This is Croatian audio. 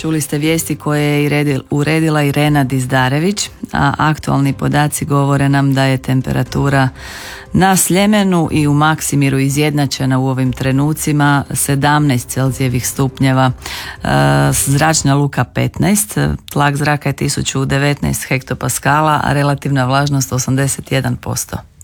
čuli ste vijesti koje je uredila Irena Dizdarević, a aktualni podaci govore nam da je temperatura na Sljemenu i u Maksimiru izjednačena u ovim trenucima, 17 Celzijevih stupnjeva, zračna luka 15, tlak zraka je 1019 hektopaskala, a relativna vlažnost 81%.